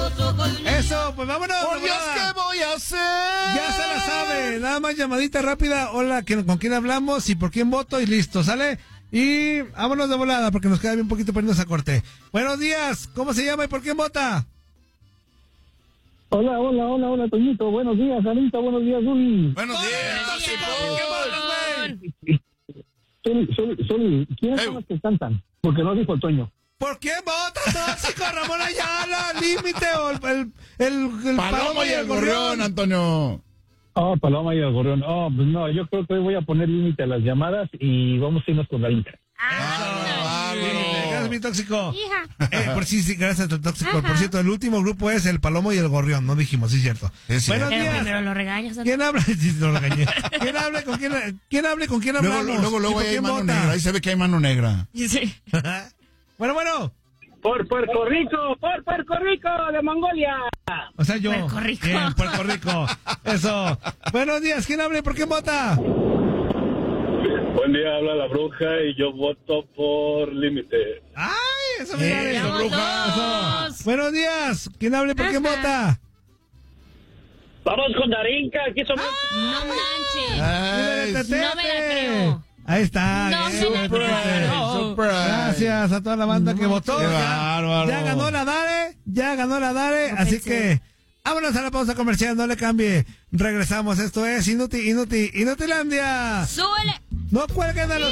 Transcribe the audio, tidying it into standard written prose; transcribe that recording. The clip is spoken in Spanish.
Eso, pues vámonos. Por Dios, ¿qué voy a hacer? Ya se la sabe. Nada más llamadita rápida. Hola, ¿con quién hablamos y por quién voto? Y listo, ¿sale? Y vámonos de volada porque nos queda bien poquito para irnos a corte. Buenos días. ¿Cómo se llama y por quién vota? Hola, Toñito. Buenos días, Anita. Buenos días, Zuli. Buenos días, Zuli, ¿quiénes son los que cantan? Porque no dijo el Toño. ¿Por quién vota, tóxico? Ramón Ayala, Límite o el Paloma y el Gorrión, Antonio. Paloma y el Gorrión. Pues no, yo creo que hoy voy a poner límite a las llamadas y vamos a irnos con la Inca. Gracias, mi tóxico. Sí, gracias, tóxico. Ajá. Por cierto, el último grupo es el Palomo y el Gorrión, no dijimos, sí, cierto. Buenos días. Primero lo regañas. ¿Quién habla? Sí, lo regañé. ¿Quién habla? ¿Con quién hablamos? Luego ahí hay mano negra, ahí se ve que hay mano negra. Sí. Bueno. Por Puerto Rico, de Mongolia. O sea, yo. Puerto Rico. Bien, Puerto Rico. Eso. Buenos días, ¿quién habla y por qué vota? Buen día, habla la bruja y yo voto por Límite. ¡Ay! Eso me Eso, bruja. Eso. Buenos días, ¿quién habla y por qué vota? Vamos con Darinka, aquí somos. No manches. No me la creo. Ahí está. No me la creo. Gracias a toda la banda que votó. Ya ganó la Dare, así que vámonos a la pausa comercial, no le cambie. Regresamos, esto es Inutilandia. ¡Súbele! No cuelguen a los